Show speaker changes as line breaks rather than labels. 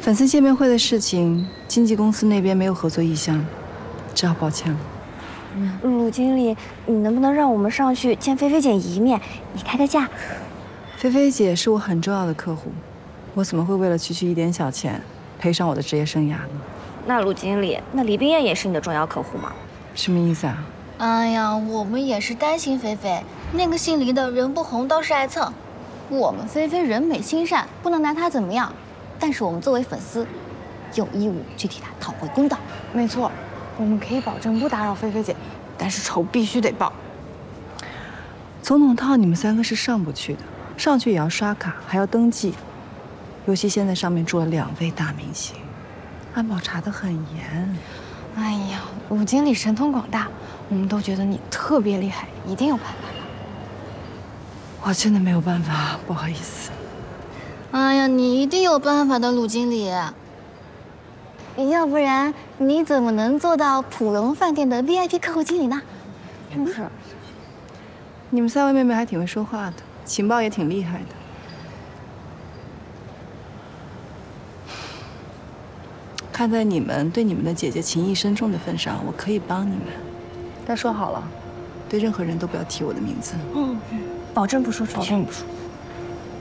粉丝见面会的事情，经纪公司那边没有合作意向，只好抱歉了。
鲁经理，你能不能让我们上去见菲菲姐一面？你开个价。
菲菲姐是我很重要的客户，我怎么会为了区区一点小钱，赔上我的职业生涯呢？
那鲁经理，那李冰燕也是你的重要客户吗？
什么意思啊？
哎呀，我们也是担心菲菲，那个姓黎的人不红倒是爱蹭。我们菲菲人美心善，不能拿她怎么样。但是我们作为粉丝，有义务去替她讨回公道。
没错，我们可以保证不打扰菲菲姐，但是仇必须得报。
总统套你们3个是上不去的，上去也要刷卡，还要登记。尤其现在上面住了2位大明星，安保查得很严。
哎呀，鲁经理神通广大，我们都觉得你特别厉害，一定有办法。
我真的没有办法，不好意思。
哎呀，你一定有办法的，鲁经理。
要不然你怎么能做到普龙饭店的 VIP 客户经理呢？
真是，
你们3位妹妹还挺会说话的，情报也挺厉害的。看在你们对你们的姐姐情谊深重的份上，我可以帮你们。但说好了，对任何人都不要提我的名字。
保证不说出去。
保证不说。